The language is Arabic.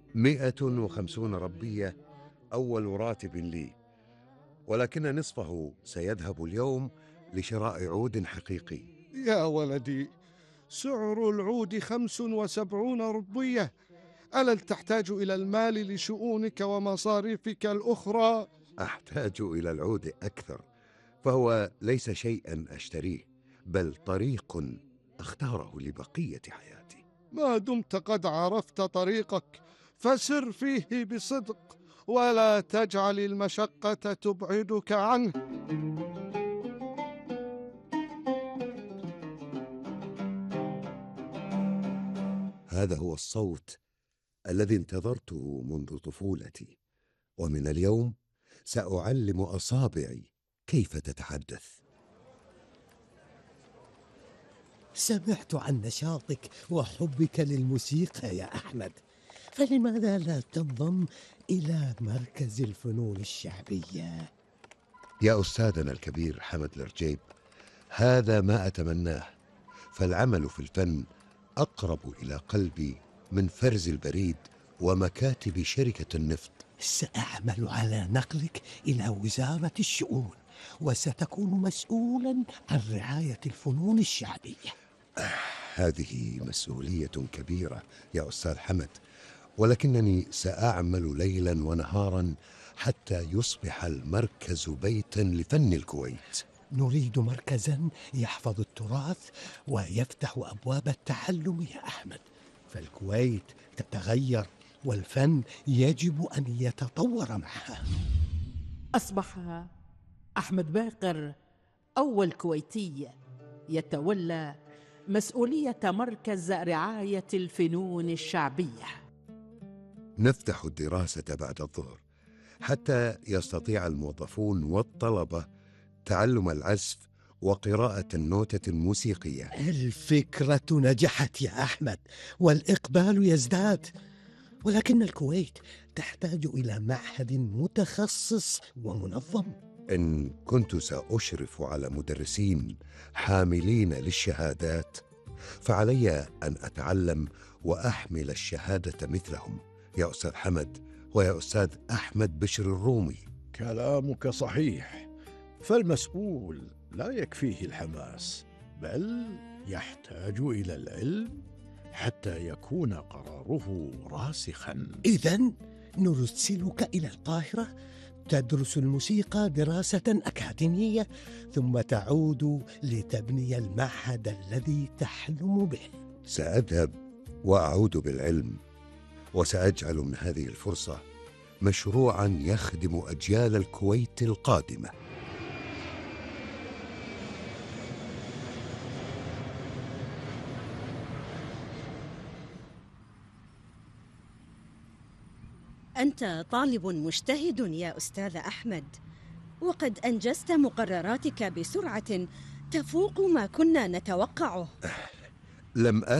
150 ربية أول راتب لي، ولكن نصفه سيذهب اليوم لشراء عود حقيقي. يا ولدي، سعر العود 75 ربية. ألن تحتاج إلى المال لشؤونك ومصاريفك الأخرى؟ أحتاج إلى العود أكثر، فهو ليس شيئا أشتريه، بل طريق أختاره لبقية حياتي. ما دمت قد عرفت طريقك فسر فيه بصدق، ولا تجعل المشقة تبعدك عنه. هذا هو الصوت الذي انتظرته منذ طفولتي، ومن اليوم سأعلم أصابعي كيف تتحدث. سمعت عن نشاطك وحبك للموسيقى يا أحمد، فلماذا لا تنضم إلى مركز الفنون الشعبية؟ يا أستاذنا الكبير حمد الرجيب، هذا ما أتمناه، فالعمل في الفن أقرب إلى قلبي من فرز البريد ومكاتب شركة النفط. سأعمل على نقلك إلى وزارة الشؤون، وستكون مسؤولا عن رعاية الفنون الشعبية. هذه مسؤولية كبيرة يا أستاذ حمد، ولكنني سأعمل ليلا ونهارا حتى يصبح المركز بيتا لفن الكويت. نريد مركزا يحفظ التراث ويفتح أبواب التعلم يا أحمد، فالكويت تتغير والفن يجب أن يتطور معها. أصبح أحمد باقر أول كويتي يتولى مسؤولية مركز رعاية الفنون الشعبية. نفتح الدراسة بعد الظهر حتى يستطيع الموظفون والطلبة تعلم العزف وقراءة النوتة الموسيقية. الفكرة نجحت يا أحمد والإقبال يزداد، ولكن الكويت تحتاج إلى معهد متخصص ومنظم. إن كنت سأشرف على مدرسين حاملين للشهادات، فعلي أن أتعلم وأحمل الشهادة مثلهم يا أستاذ حمد ويا أستاذ أحمد بشر الرومي. كلامك صحيح، فالمسؤول لا يكفيه الحماس، بل يحتاج إلى العلم حتى يكون قراره راسخا. إذن نرسلك إلى القاهرة تدرس الموسيقى دراسة أكاديمية، ثم تعود لتبني المعهد الذي تحلم به. سأذهب وأعود بالعلم، وسأجعل من هذه الفرصة مشروعا يخدم أجيال الكويت القادمة. أنت طالب مجتهد يا أستاذ أحمد، وقد أنجزت مقرراتك بسرعة تفوق ما كنا نتوقعه. لم